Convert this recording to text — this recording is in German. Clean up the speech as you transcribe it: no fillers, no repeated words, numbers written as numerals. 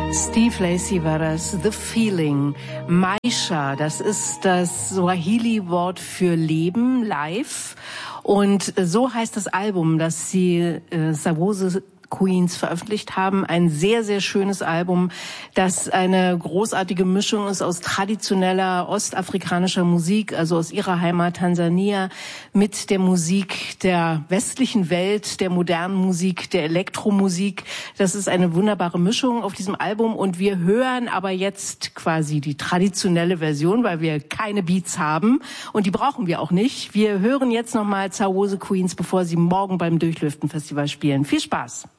Steve Lacy war das, The Feeling. Maisha, das ist das Swahili-Wort für Leben, live. Und so heißt das Album, das die Sawoze Queens veröffentlicht haben. Ein sehr, sehr schönes Album, das eine großartige Mischung ist aus traditioneller ostafrikanischer Musik, also aus ihrer Heimat Tansania, mit der Musik der westlichen Welt, der modernen Musik, der Elektromusik. Das ist eine wunderbare Mischung auf diesem Album und wir hören aber jetzt quasi die traditionelle Version, weil wir keine Beats haben und die brauchen wir auch nicht. Wir hören jetzt nochmal Sawoze Queens, bevor sie morgen beim Durchlüften Festival spielen. Viel Spaß!